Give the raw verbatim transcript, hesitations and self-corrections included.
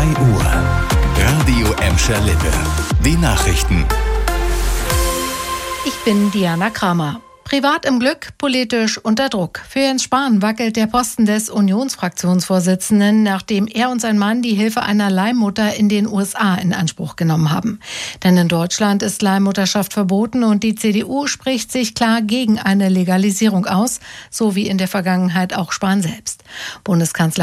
zwei Uhr. Radio Emscher Lippe. Die Nachrichten. Ich bin Diana Kramer. Privat im Glück, politisch unter Druck. Für Jens Spahn wackelt der Posten des Unionsfraktionsvorsitzenden, nachdem er und sein Mann die Hilfe einer Leihmutter in den U S A in Anspruch genommen haben. Denn in Deutschland ist Leihmutterschaft verboten und die C D U spricht sich klar gegen eine Legalisierung aus, so wie in der Vergangenheit auch Spahn selbst. Bundeskanzler